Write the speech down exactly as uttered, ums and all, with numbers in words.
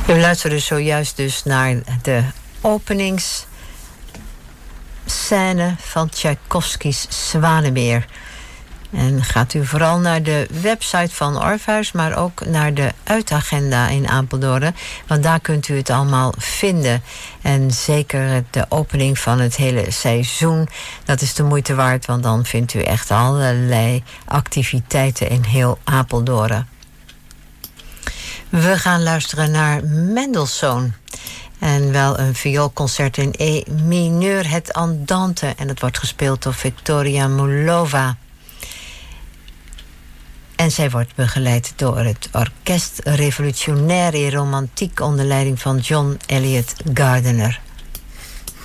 We luisteren zojuist dus naar de openingsscène van Tchaikovsky's Zwanemeer. En gaat u vooral naar de website van Orpheus, maar ook naar de uitagenda in Apeldoorn. Want daar kunt u het allemaal vinden. En zeker de opening van het hele seizoen, dat is de moeite waard. Want dan vindt u echt allerlei activiteiten in heel Apeldoorn. We gaan luisteren naar Mendelssohn. En wel een vioolconcert in E mineur, het Andante. En het wordt gespeeld door Victoria Mulova. En zij wordt begeleid door het Orkest Revolutionaire Romantiek onder leiding van John Elliott Gardiner.